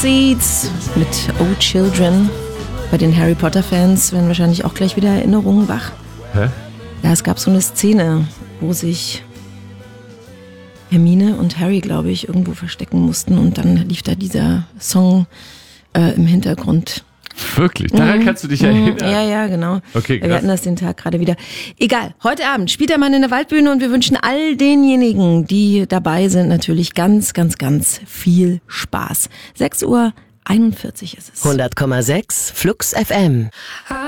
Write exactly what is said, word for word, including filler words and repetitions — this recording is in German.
Seeds mit Oh Children. Bei den Harry Potter-Fans werden wahrscheinlich auch gleich wieder Erinnerungen wach. Hä? Ja, es gab so eine Szene, wo sich Hermine und Harry, glaube ich, irgendwo verstecken mussten und dann lief da dieser Song äh, im Hintergrund. Wirklich? Daran mhm. kannst du dich erinnern? Ja, ja, genau. Okay, krass. Wir hatten das den Tag gerade wieder. Egal, heute Abend spielt der Mann in der Waldbühne und wir wünschen all denjenigen, die dabei sind, natürlich ganz, ganz, ganz viel Spaß. sechs Uhr einundvierzig ist es. hundert Komma sechs Flux F M.